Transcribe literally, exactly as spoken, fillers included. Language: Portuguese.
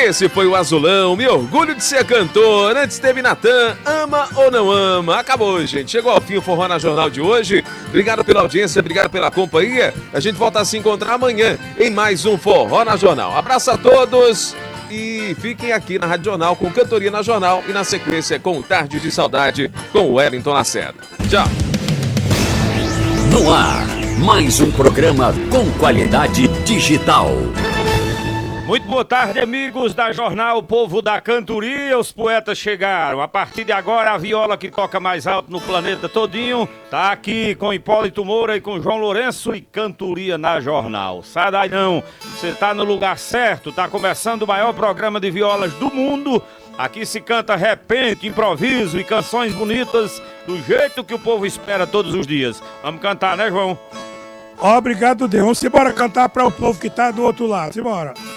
Esse foi o Azulão, me orgulho de ser cantor. Antes teve Natan, ama ou não ama. Acabou, gente. Chegou ao fim o Forró na Jornal de hoje. Obrigado pela audiência, obrigado pela companhia. A gente volta a se encontrar amanhã em mais um Forró na Jornal. Abraço a todos e fiquem aqui na Rádio Jornal com Cantoria na Jornal e na sequência com Tarde de Saudade com o Wellington Lacerda. Tchau. No ar, mais um programa com qualidade digital. Muito boa tarde, amigos da Jornal Povo da Cantoria. Os poetas chegaram. A partir de agora, a viola que toca mais alto no planeta todinho tá aqui com Hipólito Moura e com João Lourenço e Cantoria na Jornal. Sai daí não, você tá no lugar certo. Tá começando o maior programa de violas do mundo. Aqui se canta repente, improviso e canções bonitas do jeito que o povo espera todos os dias. Vamos cantar, né, João? Obrigado, Deus. Vamos embora cantar para o povo que tá do outro lado. Simbora.